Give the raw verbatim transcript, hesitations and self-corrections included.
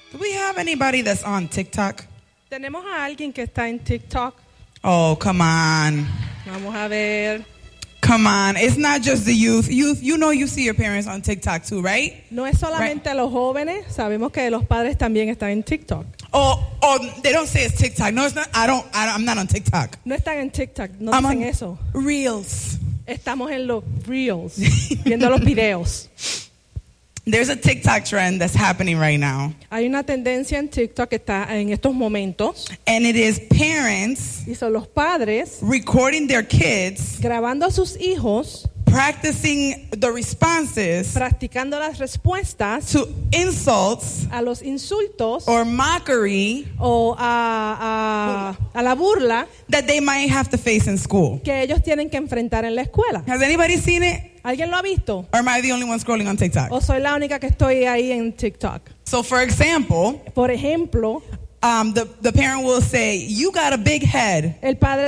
Do we have anybody that's on TikTok? Tenemos a alguien que está en TikTok. Oh, come on. Vamos a ver. Come on. It's not just the youth. Youth, you know you see your parents on TikTok too, right? No es solamente Right. los jóvenes, sabemos que los padres también están en TikTok. Oh, oh, they don't say it's TikTok. No, it's not. I don't, I don't I'm not on TikTok. No están en TikTok, no I'm dicen on eso. Reels. Estamos en los reels, viendo los videos. There's a TikTok trend that's happening right now. Hay una tendencia en TikTok que está en estos momentos And it is parents y son los padres recording their kids, grabando a sus hijos, practicing the responses practicando las respuestas to insults a los insultos or mockery o a, a, a la burla that they might have to face in school. que ellos tienen que enfrentar en la escuela. Has anybody seen it? ¿Alguien lo ha visto? Or am I the only one scrolling on TikTok? ¿O soy la única que estoy ahí en TikTok? So for example, Por ejemplo, um, the, the parent will say, you got a big head. el padre